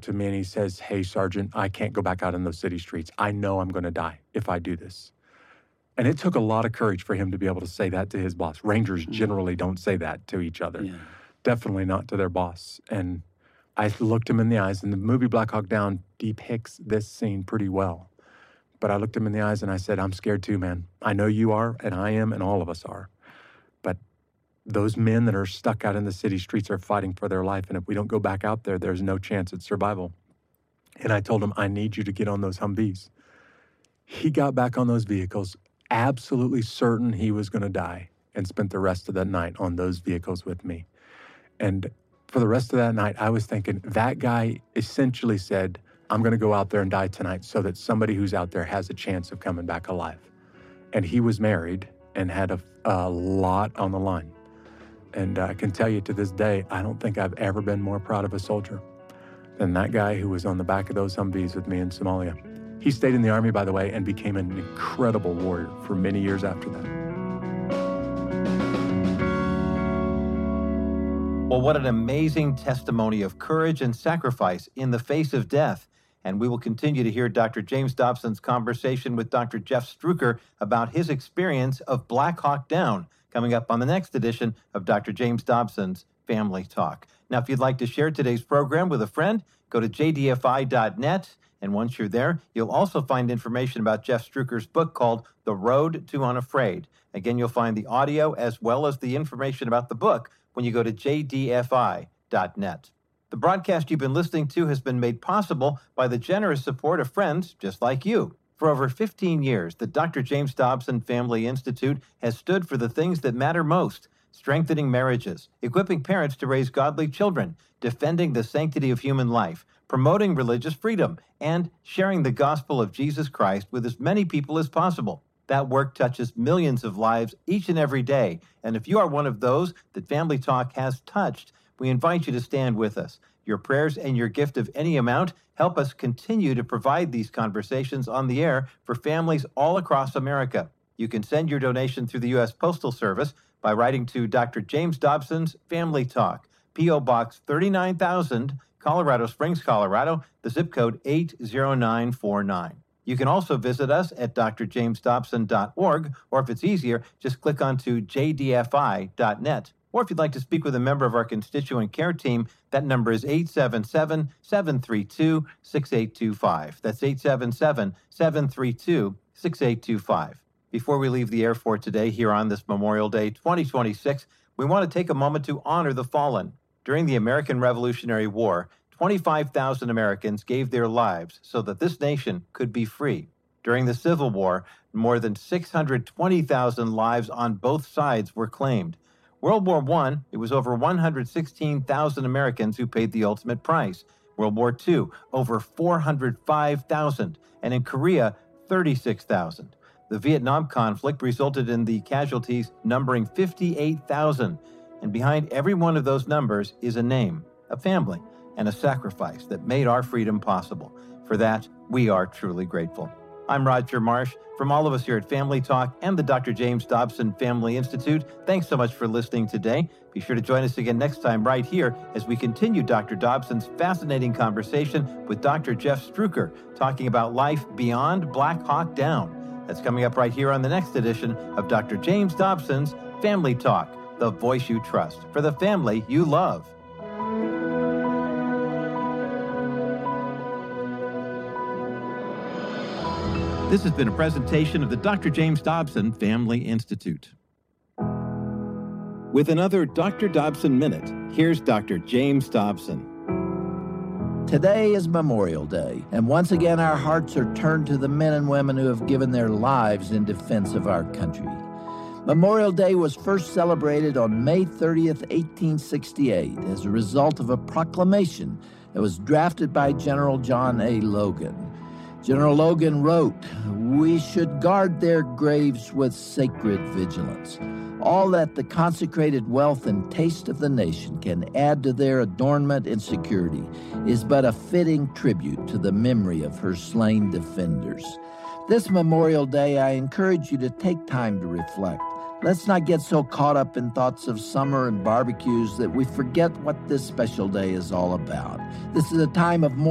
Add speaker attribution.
Speaker 1: to me and he says, "Hey, Sergeant, I can't go back out in those city streets. I know I'm going to die if I do this." And it took a lot of courage for him to be able to say that to his boss. Rangers generally don't say that to each other.
Speaker 2: Yeah.
Speaker 1: Definitely not to their boss. And I looked him in the eyes, and the movie Black Hawk Down depicts this scene pretty well. But I looked him in the eyes and I said, "I'm scared too, man. I know you are, and I am, and all of us are. But those men that are stuck out in the city streets are fighting for their life, and if we don't go back out there, there's no chance at survival." And I told him, "I need you to get on those Humvees." He got back on those vehicles, absolutely certain he was going to die, and spent the rest of that night on those vehicles with me. And for the rest of that night, I was thinking, that guy essentially said, "I'm going to go out there and die tonight so that somebody who's out there has a chance of coming back alive." And he was married and had a lot on the line. And I can tell you to this day, I don't think I've ever been more proud of a soldier than that guy who was on the back of those Humvees with me in Somalia. He stayed in the Army, by the way, and became an incredible warrior for many years after that.
Speaker 3: Well, what an amazing testimony of courage and sacrifice in the face of death. And we will continue to hear Dr. James Dobson's conversation with Dr. Jeff Struecker about his experience of Black Hawk Down coming up on the next edition of Dr. James Dobson's Family Talk. Now, if you'd like to share today's program with a friend, go to jdfi.net. And once you're there, you'll also find information about Jeff Struecker's book called The Road to Unafraid. Again, you'll find the audio as well as the information about the book when you go to jdfi.net. The broadcast you've been listening to has been made possible by the generous support of friends just like you. For over 15 years, the Dr. James Dobson Family Institute has stood for the things that matter most: strengthening marriages, equipping parents to raise godly children, defending the sanctity of human life, promoting religious freedom, and sharing the gospel of Jesus Christ with as many people as possible. That work touches millions of lives each and every day, and if you are one of those that Family Talk has touched, we invite you to stand with us. Your prayers and your gift of any amount help us continue to provide these conversations on the air for families all across America. You can send your donation through the U.S. Postal Service by writing to Dr. James Dobson's Family Talk, P.O. Box 39,000, Colorado Springs, Colorado, the zip code 80949. You can also visit us at drjamesdobson.org, or if it's easier, just click onto jdfi.net. Or if you'd like to speak with a member of our constituent care team, that number is 877-732-6825. That's 877-732-6825. Before we leave the air for today here on this Memorial Day 2026, we want to take a moment to honor the fallen. During the American Revolutionary War, 25,000 Americans gave their lives so that this nation could be free. During the Civil War, more than 620,000 lives on both sides were claimed. World War I, it was over 116,000 Americans who paid the ultimate price. World War II, over 405,000. And in Korea, 36,000. The Vietnam conflict resulted in the casualties numbering 58,000. And behind every one of those numbers is a name, a family, and a sacrifice that made our freedom possible. For that, we are truly grateful. I'm Roger Marsh. From all of us here at Family Talk and the Dr. James Dobson Family Institute, thanks so much for listening today. Be sure to join us again next time right here as we continue Dr. Dobson's fascinating conversation with Dr. Jeff Struecker, talking about life beyond Black Hawk Down. That's coming up right here on the next edition of Dr. James Dobson's Family Talk, the voice you trust for the family you love. This has been a presentation of the Dr. James Dobson Family Institute. With another Dr. Dobson Minute, here's Dr. James Dobson.
Speaker 4: Today is Memorial Day, and once again our hearts are turned to the men and women who have given their lives in defense of our country. Memorial Day was first celebrated on May 30th, 1868, as a result of a proclamation that was drafted by General John A. Logan. General Logan wrote, "We should guard their graves with sacred vigilance. All that the consecrated wealth and taste of the nation can add to their adornment and security is but a fitting tribute to the memory of her slain defenders." This Memorial Day, I encourage you to take time to reflect. Let's not get so caught up in thoughts of summer and barbecues that we forget what this special day is all about. This is a time of mourning.